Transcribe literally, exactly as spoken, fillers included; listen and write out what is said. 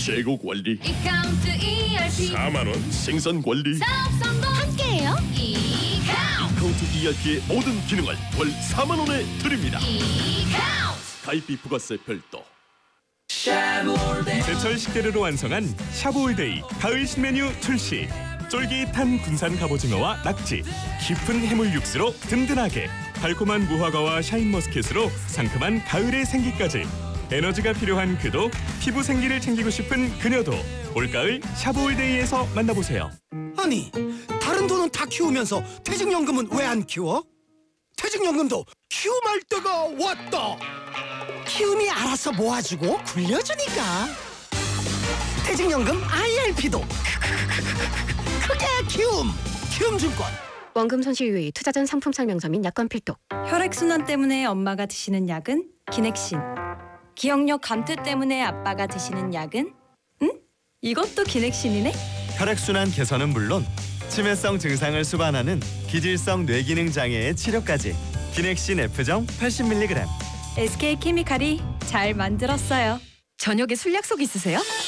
재고 관리, 이카운트 이알피 사만 원 생산 관리, 사업 성공 함께해요. 이카운트 이카운트 이알피의 모든 기능을 월 사만 원에 드립니다. 이카운트 가입비 부가세 별도. 제철 식재료로 완성한 샤브올데이 가을 신메뉴 출시. 쫄깃한 군산 갑오징어와 낙지, 깊은 해물 육수로 든든하게, 달콤한 무화과와 샤인머스켓으로 상큼한 가을의 생기까지. 에너지가 필요한 그도, 피부 생기를 챙기고 싶은 그녀도 올가을 샤브올데이에서 만나보세요. 아니, 다른 돈은 다 키우면서 퇴직연금은 왜 안 키워? 퇴직연금도 키움할 때가 왔다. 키움이 알아서 모아주고 굴려주니까. 퇴직연금 아이알피도 크게 키움. 키움증권. 원금 손실 유의, 투자 전 상품 설명서 및 약관 필독. 혈액순환 때문에 엄마가 드시는 약은 기넥신. 기억력 감퇴 때문에 아빠가 드시는 약은? 응? 이것도 기넥신이네? 혈액순환 개선은 물론 치매성 증상을 수반하는 기질성 뇌기능 장애의 치료까지. 기넥신 F정 팔십 밀리그램. 에스케이케미칼이 잘 만들었어요. 저녁에 술 약속 있으세요?